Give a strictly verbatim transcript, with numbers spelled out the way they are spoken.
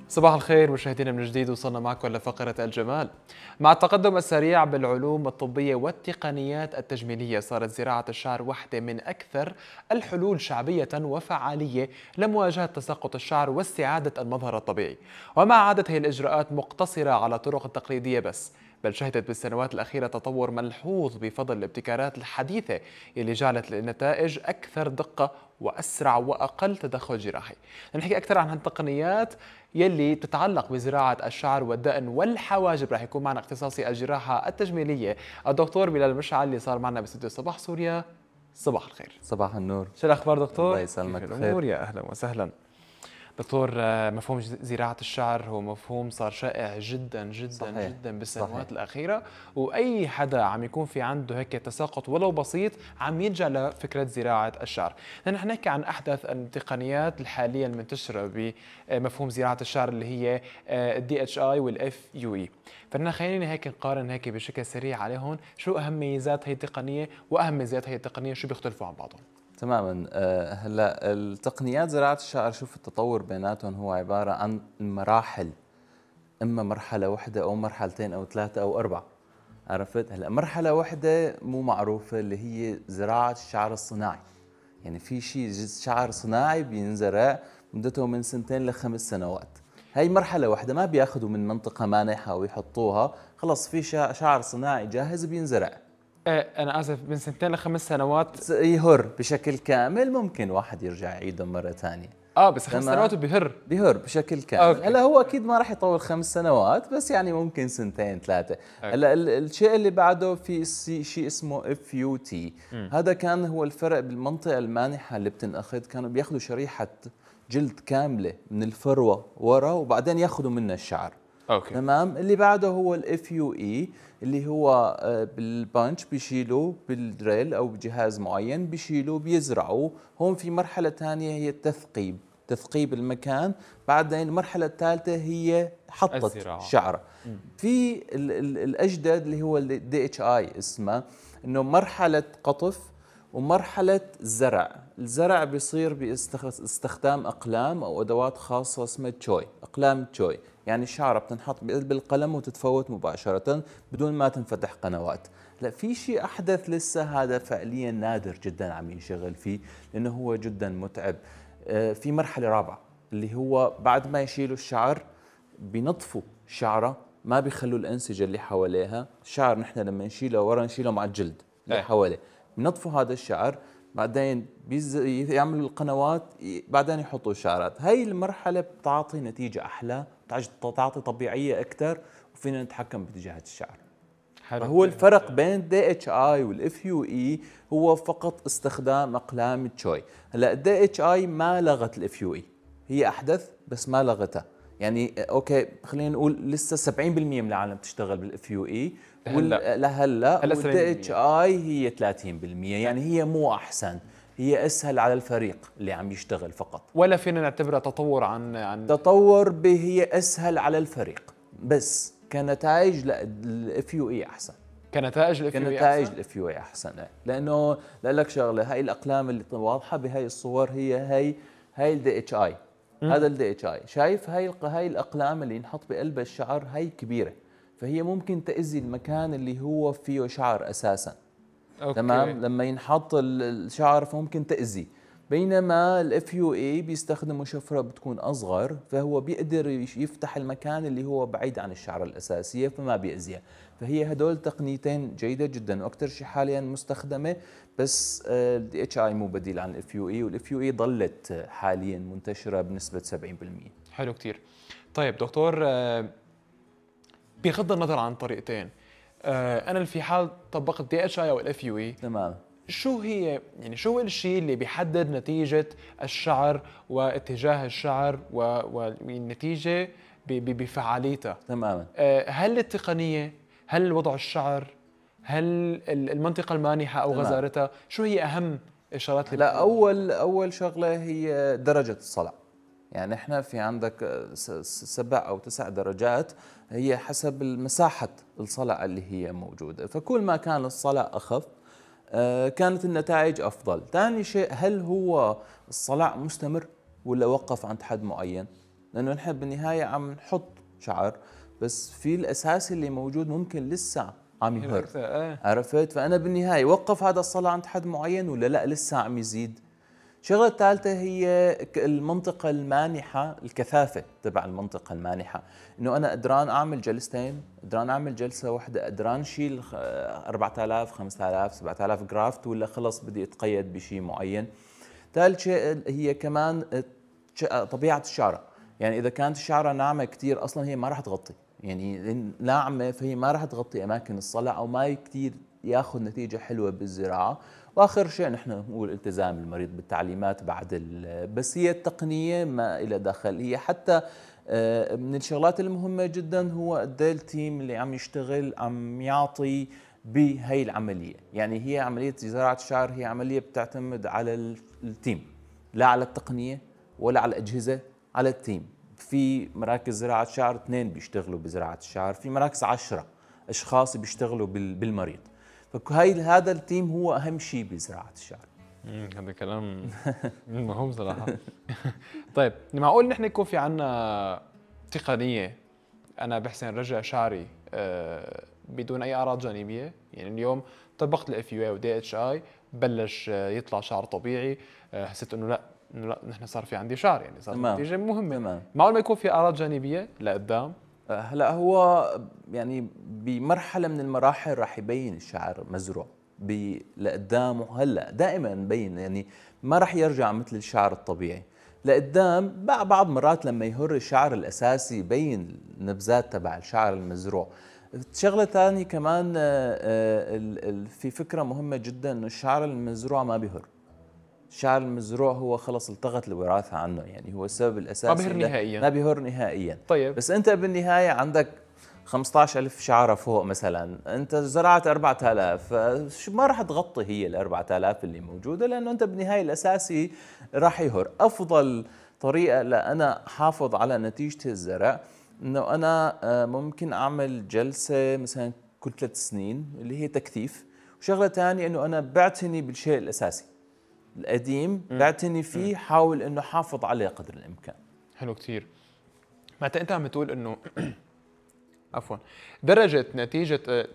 صباح الخير مشاهدينا من جديد، وصلنا معكم لفقرة الجمال. مع التقدم السريع بالعلوم الطبية والتقنيات التجميلية، صارت زراعة الشعر واحدة من أكثر الحلول شعبية وفعالية لمواجهة تساقط الشعر واستعادة المظهر الطبيعي. وما عادت هي الإجراءات مقتصرة على الطرق التقليدية بس، بل شهدت بالسنوات الأخيرة تطور ملحوظ بفضل الابتكارات الحديثة اللي جعلت النتائج أكثر دقة وأسرع وأقل تدخل جراحي. نحكي أكثر عن هالتقنيات يلي تتعلق بزراعة الشعر والدقن والحواجب. رح يكون معنا اختصاصي الجراحة التجميلية الدكتور بلال مشعل اللي صار معنا باستوديو صباح سوريا. صباح الخير. صباح النور. شو الأخبار دكتور؟ الله يسلمك بخير. الأمور يا أهلا وسهلا دكتور. مفهوم زراعة الشعر هو مفهوم صار شائع جدا جدا صحيح. جدا بالسنوات صحيح. الأخيرة، وأي حدا عم يكون في عنده هيك تساقط ولو بسيط عم يلجأ لفكرة زراعة الشعر. نحن نحكي عن أحدث التقنيات الحالية المنتشرة بمفهوم زراعة الشعر اللي هي الدي اتش اي والاف يو اي. فنحن خلينا هيك نقارن هيك بشكل سريع عليهم، شو أهم ميزات هي التقنية وأهم ميزات هي التقنية، شو بيختلفوا عن بعضهم؟ تماما. هلا التقنيات زراعة الشعر، شوف التطور بيناتهم هو عبارة عن مراحل، اما مرحلة واحدة او مرحلتين او ثلاثة او اربعة. عرفت؟ هلا مرحلة واحدة مو معروفة اللي هي زراعة الشعر الصناعي. يعني في شيء شعر صناعي بينزرع مدته من سنتين لخمس سنوات. هي مرحلة واحدة، ما بياخذوا من منطقة مانحة ويحطوها، خلص في شعر صناعي جاهز بينزرع. أنا آسف، من سنتين لخمس سنوات يهر بشكل كامل، ممكن واحد يرجع يعيده مرة ثانية. اه بس خمس سنوات بيهر بيهر بشكل كامل. هلا هو اكيد ما راح يطول خمس سنوات، بس يعني ممكن سنتين ثلاثه. هلا الشيء اللي بعده في شيء اسمه اف يو تي. هذا كان هو الفرق بالمنطقه المانحه اللي بتنأخذ، كانوا بياخذوا شريحه جلد كامله من الفروه ورا وبعدين ياخذوا منها الشعر. أوكي. تمام. اللي بعده هو الاف يو اي اللي هو بالبانش بيشيلوا بالدريل او بجهاز معين، بيشيلوا بيزرعوا. هون في مرحله ثانيه هي التثقيب، تثقيب المكان. بعدين المرحله الثالثه هي حطت الشعره. في ال ال الاجدد اللي هو الدي اتش اي اسمه، انه مرحله قطف ومرحله زرع. الزرع بيصير باستخدام اقلام او ادوات خاصه اسمها تشوي، اقلام تشوي. يعني الشعره بتنحط بقلب القلم وتتفوت مباشره بدون ما تنفتح قنوات. لا، في شيء احدث لسه، هذا فعليا نادر جدا عم ينشغل فيه لانه هو جدا متعب. في مرحله رابعه اللي هو بعد ما يشيلوا الشعر بينظفوا الشعره، ما بيخلوا الانسجه اللي حواليها. الشعر نحن لما نشيله ورا نشيله مع الجلد اللي حواليه، بنظفوا هذا الشعر، بعدين يعملوا القنوات، بعدين يحطوا الشعرات. هاي المرحله بتعطي نتيجه احلى، تعطي طبيعيه اكثر، وفينا نتحكم باتجاهات الشعر. هو الفرق بين الدي اتش اي والاف يو اي هو فقط استخدام اقلام تشوي. هلا الدي اتش اي ما لغت الاف يو اي، هي احدث بس ما لغتها. يعني اوكي خلينا نقول لسه سبعين بالمئة من العالم تشتغل بالاف يو اي لهلا، والدي اتش اي هي ثلاثين بالمئة. يعني هي مو احسن، هي اسهل على الفريق اللي عم يشتغل فقط. ولا فينا نعتبرها تطور عن عن تطور، هي اسهل على الفريق، بس كنتائج لا الاف يو اي احسن. كنتائج الاف يو اي كنتائج الاف يو اي احسن، لانه لاقول لك شغله، هاي الاقلام اللي واضحه بهاي الصور هي هاي هاي الدي اتش اي. هذا الدي اتش اي، شايف هاي هاي الاقلام اللي ينحط بقلب الشعر هاي كبيره، فهي ممكن تاذي المكان اللي هو فيه شعر اساسا. أوكي. تمام. لما ينحط الشعر فممكن تاذي. بينما الاف يو اي بيستخدموا شفره بتكون اصغر، فهو بيقدر يفتح المكان اللي هو بعيد عن الشعره الاساسيه فما بيأذيها. فهي هدول تقنيتين جيده جدا، واكثر شيء حاليا مستخدمه. بس الدي اتش اي مو بديل عن الاف يو اي، والاف يو اي ضلت حاليا منتشره بنسبه سبعين بالمئة. حلو كثير. طيب دكتور، بغض النظر عن طريقتين، انا في حال طبقت دي اتش اي او الاف يو اي، تمام، شو هي يعني شو هو الشيء اللي بيحدد نتيجة الشعر واتجاه الشعر والنتيجة بفعاليتها؟ تماما. هل التقنية، هل وضع الشعر، هل المنطقة المانحة أو تمام. غزارتها؟ شو هي أهم إشارات؟ لا، أول أول شغلة هي درجة الصلع. يعني احنا في عندك سبع أو تسع درجات، هي حسب مساحة الصلع اللي هي موجودة. فكل ما كان الصلع أخف كانت النتائج أفضل. ثاني شيء، هل هو الصلع مستمر ولا وقف عند حد معين؟ لانه نحن بالنهايه عم نحط شعر، بس في الاساسي اللي موجود ممكن لسه عم يهر. عرفت؟ فانا بالنهايه وقف هذا الصلع عند حد معين ولا لا لسه عم يزيد. الشغله الثالثه هي المنطقه المانحه، الكثافه تبع المنطقه المانحه، انه انا قدران اعمل جلستين، قدران اعمل جلسه واحده، قدران شيل أربعة آلاف خمسة آلاف سبعة آلاف جرافت، ولا خلص بدي اتقيد بشيء معين. ثالث شيء هي كمان طبيعه الشعره، يعني اذا كانت الشعره ناعمه كثير اصلا هي ما راح تغطي، يعني ناعمه فهي ما راح تغطي اماكن الصلع او ما كثير ياخذ نتيجه حلوه بالزراعه. واخر شيء نحن نقول التزام المريض بالتعليمات بعد، بس هي التقنيه ما إلى دخل. هي حتى من الشغلات المهمه جدا هو قد ايه التيم اللي عم يشتغل عم يعطي بهي العمليه. يعني هي عمليه زراعه الشعر هي عمليه بتعتمد على التيم، لا على التقنيه ولا على الاجهزه، على التيم. في مراكز زراعه شعر اثنين بيشتغلوا بزراعه الشعر، في مراكز عشرة اشخاص بيشتغلوا بالمريض. فهي هذا التيم هو اهم شيء بزراعه الشعر. هذا كلام مهم صراحه. طيب معقول نحن يكون في عنا تقنيه انا بحسن رجع شعري بدون اي اعراض جانبيه؟ يعني اليوم طبقت الاف يو اي ودي اتش اي بلش يطلع شعر طبيعي، حسيت انه لا انه لا نحن صار في عندي شعر، يعني صار نتيجه مهمه. تمام. معقول ما يكون في اعراض جانبيه لقدام؟ هلا هو يعني بمرحله من المراحل راح يبين الشعر مزروع لقدام، هلا دائما مبين، يعني ما راح يرجع مثل الشعر الطبيعي لقدام. بعض مرات لما يهر الشعر الاساسي يبين نبذات تبع الشعر المزروع. شغله ثانيه كمان في فكره مهمه جدا انه الشعر المزروع ما بيهر. الشعر المزروع هو خلص التغت الوراثه عنه، يعني هو السبب الاساسي ما بيهر نهائيا. ما بيهر نهائيا. طيب بس انت بالنهايه عندك خمسة عشر ألف شعره فوق مثلا، انت زرعت أربعة آلاف، ما راح تغطي هي ال أربعة آلاف اللي موجوده، لانه انت بالنهايه الاساسي راح يهر. افضل طريقه لانا احافظ على نتيجه الزرع انه انا ممكن اعمل جلسه مثلا كل ثلاث سنين اللي هي تكثيف. وشغله ثانيه انه انا بعتني بالشيء الاساسي القديم، بعتني فيه، حاول انه حافظ عليه قدر الامكان. حلو كثير. معناتها انت عم تقول انه عفوا درجه نتيجه